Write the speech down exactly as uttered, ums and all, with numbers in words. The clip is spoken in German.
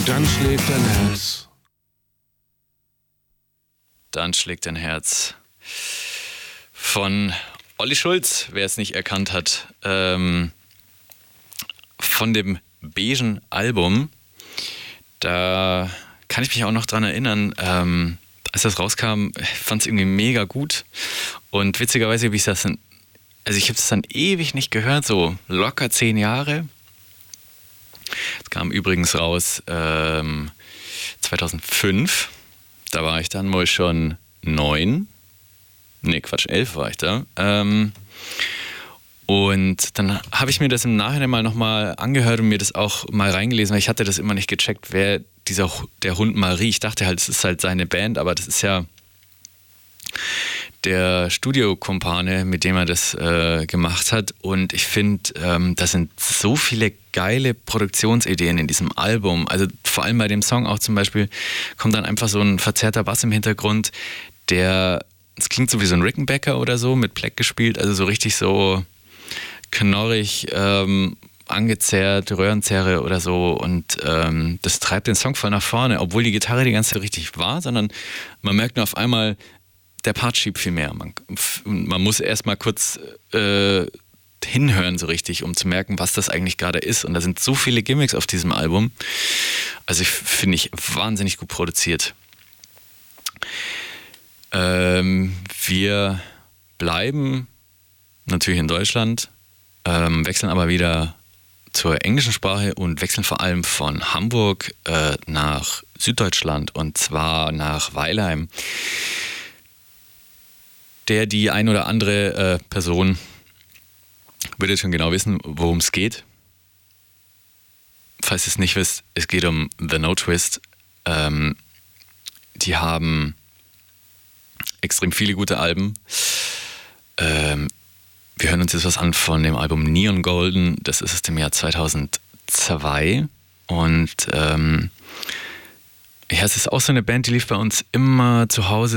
Und dann schlägt dein Herz. Dann schlägt dein Herz. Von Olli Schulz, wer es nicht erkannt hat. Ähm, von dem beigen Album. Da kann ich mich auch noch dran erinnern, ähm, als das rauskam, ich fand es irgendwie mega gut. Und witzigerweise habe ich das dann, also ich habe es dann ewig nicht gehört, so locker zehn Jahre. Es kam übrigens raus ähm, zweitausendfünf. Da war ich dann wohl schon neun. Nee, Quatsch, elf war ich da. Ähm, und dann habe ich mir das im Nachhinein mal nochmal angehört und mir das auch mal reingelesen, weil ich hatte das immer nicht gecheckt, wer dieser der Hund Marie. Ich dachte halt, es ist halt seine Band, aber das ist ja der Studiokumpane, mit dem er das äh, gemacht hat. Und ich finde, ähm, da sind so viele geile Produktionsideen in diesem Album. Also vor allem bei dem Song auch zum Beispiel kommt dann einfach so ein verzerrter Bass im Hintergrund, der, es klingt so wie so ein Rickenbacker oder so, mit Pleck gespielt, also so richtig so knorrig, ähm, angezerrt, Röhrenzerre oder so. Und ähm, das treibt den Song voll nach vorne, obwohl die Gitarre die ganze Zeit richtig war, sondern man merkt nur auf einmal, der Part schiebt viel mehr. Man, man muss erst mal kurz äh, hinhören so richtig, um zu merken, was das eigentlich gerade ist. Und da sind so viele Gimmicks auf diesem Album. Also ich finde ich wahnsinnig gut produziert. Ähm, wir bleiben natürlich in Deutschland, ähm, wechseln aber wieder zur englischen Sprache und wechseln vor allem von Hamburg äh, nach Süddeutschland und zwar nach Weilheim. Der, die ein oder andere äh, Person wird jetzt schon genau wissen, worum es geht. Falls ihr es nicht wisst, es geht um The No Twist. Ähm, die haben extrem viele gute Alben. Ähm, wir hören uns jetzt was an von dem Album Neon Golden. Das ist aus dem Jahr zweitausendzwei. Und ähm, ja, es ist auch so eine Band, die lief bei uns immer zu Hause